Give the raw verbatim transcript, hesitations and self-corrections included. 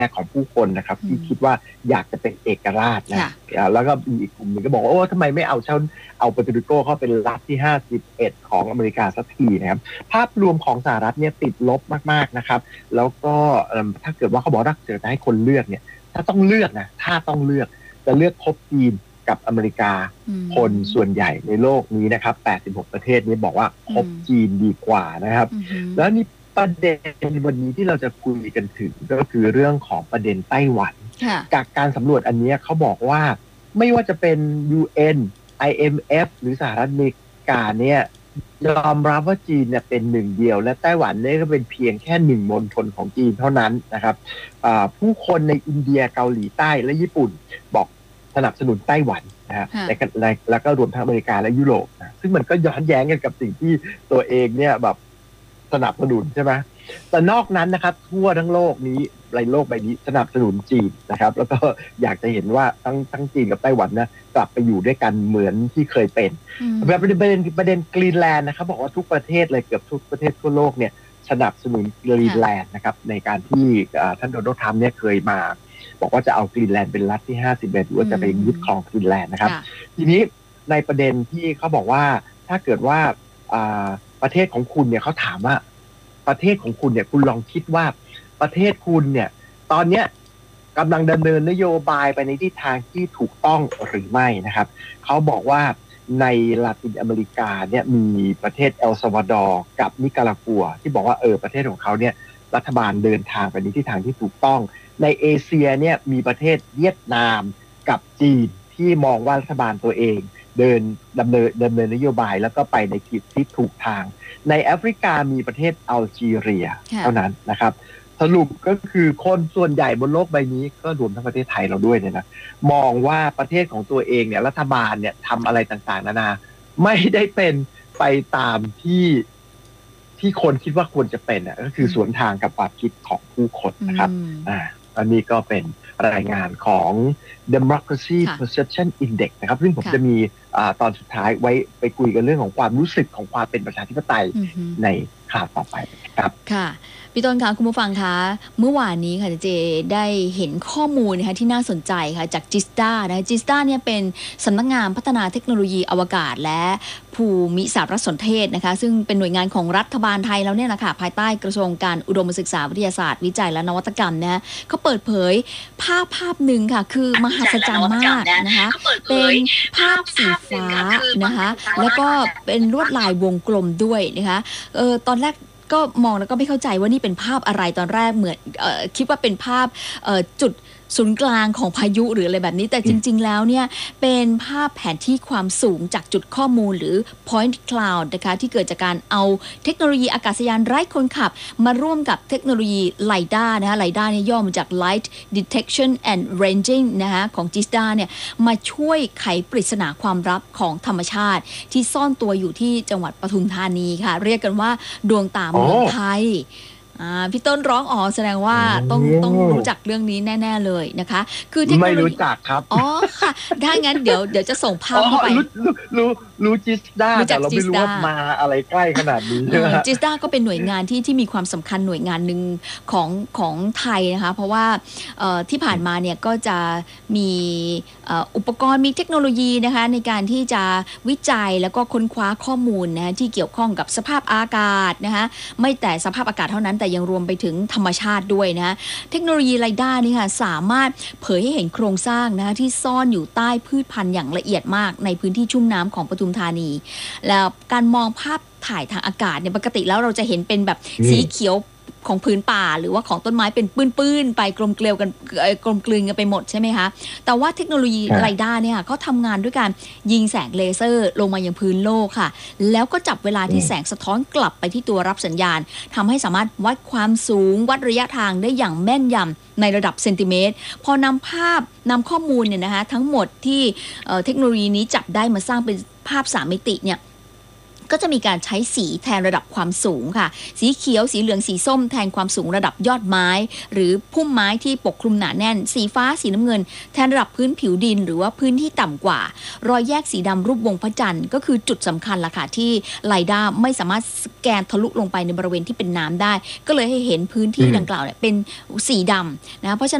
ของผู้คนนะครับที่คิดว่าอยากจะเป็นเอกราชนะแล้วก็อีกกลุ่มหนึ่งก็บอกว่าโอ้ทำไมไม่เอาเช่าเอาเปอร์โตริโกเข้าเป็นรัฐที่ห้าสิบเอ็ดของอเมริกาสักทีนะครับภาพรวมของสหรัฐเนี่ยติดลบมากๆนะครับแล้วก็ถ้าเกิดว่าเขาบอกว่าจะให้คนเลือกเนี่ยถ้าต้องเลือกนะถ้าต้องเลือกจะเลือกคบจีนกับอเมริกาคนส่วนใหญ่ในโลกนี้นะครับแปดสิบหกประเทศนี้บอกว่าคบจีนดีกว่านะครับแล้วนี่ประเด็นวันนี้ที่เราจะคุยกันถึงก็คือเรื่องของประเด็นไต้หวันจากการสำรวจอันนี้เขาบอกว่าไม่ว่าจะเป็น ยู เอ็น ไอ เอ็ม เอฟ หรือสหรัฐอเมริกาเนี่ยยอมรับว่าจีนเนี่ยเป็นหนึ่งเดียวและไต้หวันเนี่ยก็เป็นเพียงแค่หนึ่งมณฑลของจีนเท่านั้นนะครับผู้คนในอินเดียเกาหลีใต้และญี่ปุ่นบอกสนับสนุนไต้หวันนะฮะแล้วก็รวมทั้งอเมริกาและยุโรปนะซึ่งมันก็ย้อนแย้งกันกับสิ่งที่ตัวเองเนี่ยแบบสนับสนุนใช่ไหมแต่นอกนั้นนะครับทั่วทั้งโลกนี้ในโลกใบนี้สนับสนุนจีนนะครับแล้วก็อยากจะเห็นว่าทั้งทั้งจีนกับไต้หวันนะกลับไปอยู่ด้วยกันเหมือนที่เคยเป็นแบบประเด็นประเด็นกรีนแลนด์นะครับบอกว่าทุกประเทศเลยเกือบทุกประเทศทั่วโลกเนี่ยสนับสนุนกรีนแลนด์นะครับในการที่ท่านโดนัลด์ทรัมป์เนี่ยเคยมาบอกว่าจะเอากรีนแลนด์เป็นรัฐที่ห้าสิบเอ็ดหรือว่าจะไปยึดครองกรีนแลนด์นะครับทีนี้ในประเด็นที่เขาบอกว่าถ้าเกิดว่าประเทศของคุณเนี่ยเขาถามว่าประเทศของคุณเนี่ยคุณลองคิดว่าประเทศคุณเนี่ยตอนนี้กำลังดำเนินนโยบายไปในทิศทางที่ถูกต้องหรือไม่นะครับเขาบอกว่าในลาตินอเมริกาเนี่ยมีประเทศเอลซัลวาดอร์กับนิการากัวที่บอกว่าเออประเทศของเขาเนี่ยรัฐบาลเดินทางไปในทิศทางที่ถูกต้องในเอเชียเนี่ยมีประเทศเวียดนามกับจีนที่มองว่ารัฐบาลตัวเองเดินดำเนินดำเนินนโยบายแล้วก็ไปในทิศที่ถูกทางในแอฟริกามีประเทศอัลจีเรียเท่านั้นนะครับสรุปก็คือคนส่วนใหญ่บนโลกใบนี้ก็รวมทั้งประเทศไทยเราด้วยเนี่ยนะมองว่าประเทศของตัวเองเนี่ยรัฐบาลเนี่ยทำอะไรต่างๆนานาไม่ได้เป็นไปตามที่ที่คนคิดว่าควรจะเป็นอ่ะก็คือสวนทางกับความคิดของผู้คนนะครับอ่าอันนี้ก็เป็นรายงานของ Democracy Perception Index นะครับซึ่งผมจะมีอ่าตอนสุดท้ายไว้ไปคุยกันเรื่องของความรู้สึกของความเป็นประชาธิปไตยในข่าวต่อไปครับค่ะพี่ต้นคะคุณผู้ฟังคะเมื่อวานนี้ค่ะเจได้เห็นข้อมูลนะคะที่น่าสนใจค่ะจากจิสตานะคะจิสตาเนี่ยเป็นสำนักงานพัฒนาเทคโนโลยีอวกาศและภูมิสารสนเทศนะคะซึ่งเป็นหน่วยงานของรัฐบาลไทยแล้วเนี่ยนะคะภายใต้กระทรวงการอุดมศึกษาวิทยาศาสตร์วิจัยและนวัตกรรมนะเขาเปิดเผยภาพภาพหนึ่งค่ะคือมหัศจรรย์มากนะคะเป็นภาพสีฟ้านะคะแล้วก็เป็นลวดลายวงกลมด้วยนะคะเออตอนแรกก็มองแล้วก็ไม่เข้าใจว่านี่เป็นภาพอะไรตอนแรกเหมือนเอ่อคิดว่าเป็นภาพเอ่อจุดศูนย์กลางของพายุหรืออะไรแบบนี้แต่จริงๆแล้วเนี่ยเป็นภาพแผนที่ความสูงจากจุดข้อมูลหรือ point cloud นะคะที่เกิดจากการเอาเทคโนโลยีอากาศยานไร้คนขับมาร่วมกับเทคโนโลยีไลด้านะคะไลด้าเนี่ยย่อมาจาก Light Detection and Ranging นะคะของ จิส ดา เนี่ยมาช่วยไขปริศนาความลับของธรรมชาติที่ซ่อนตัวอยู่ที่จังหวัดปทุมธานีค่ะเรียกกันว่าดวงตาเมืองไทยพี่ต้นร้องอ๋อแสดงว่าต้องต้องรู้จักเรื่องนี้แน่ๆเลยนะคะคือไม่รู้จักครับอ๋อค่ะถ้างั้นเดี๋ยวเดี๋ยวจะส่งภาพเข้าไปรู้รู้รู้จิสด้าแต่เราไม่รู้ว่ามาอะไรใกล้ขนาดนี้จิสด้าก็เป็นหน่วยงานที่ที่มีความสำคัญหน่วยงานหนึ่งของของไทยนะคะเพราะว่าที่ผ่านมาเนี่ยก็จะมีอุปกรณ์มีเทคโนโลยีนะคะในการที่จะวิจัยแล้วก็ค้นคว้าข้อมูลนะที่เกี่ยวข้องกับสภาพอากาศนะคะไม่แต่สภาพอากาศเท่านั้นแต่ยังรวมไปถึงธรรมชาติด้วยนะเทคโนโลยีไลด้านี่ค่ะสามารถเผยให้เห็นโครงสร้างนะคะที่ซ่อนอยู่ใต้พืชพันธุ์อย่างละเอียดมากในพื้นที่ชุ่มน้ำของปทุมธานีแล้วการมองภาพถ่ายทางอากาศเนี่ยปกติแล้วเราจะเห็นเป็นแบบสีเขียวของพื้นป่าหรือว่าของต้นไม้เป็นปื้นๆไปกลมเกลียวกันกลมกลืนกันไปหมดใช่ไหมคะแต่ว่าเทคโนโลยีไลด้าเนี่ยเขาทำงานด้วยการยิงแสงเลเซอร์ลงมายังพื้นโลกค่ะแล้วก็จับเวลาที่แสงสะท้อนกลับไปที่ตัวรับสัญญาณทำให้สามารถวัดความสูงวัดระยะทางได้อย่างแม่นยำในระดับเซนติเมตรพอนำภาพนำข้อมูลเนี่ยนะคะทั้งหมดที่เทคโนโลยีนี้จับได้มาสร้างเป็นภาพสามมิติเนี่ยก็จะมีการใช้สีแทนระดับความสูงค่ะสีเขียวสีเหลืองสีส้มแทนความสูงระดับยอดไม้หรือพุ่มไม้ที่ปกคลุมหนาแน่นสีฟ้าสีน้ำเงินแทนระดับพื้นผิวดินหรือว่าพื้นที่ต่ำกว่ารอยแยกสีดำรูปวงพระจันทร์ก็คือจุดสำคัญล่ะค่ะที่ไลด้าไม่สามารถสแกนทะลุลงไปในบริเวณที่เป็นน้ำได้ก็เลยให้เห็นพื้นที่ดังกล่าวเนี่ยเป็นสีดำนะเพราะฉะนั้น